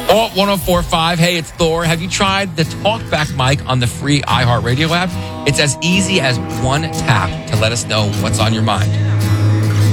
Alt 1045. Hey, it's Thor. Have you tried the TalkBack mic on the free iHeartRadio app? It's as easy as one tap to let us know what's on your mind.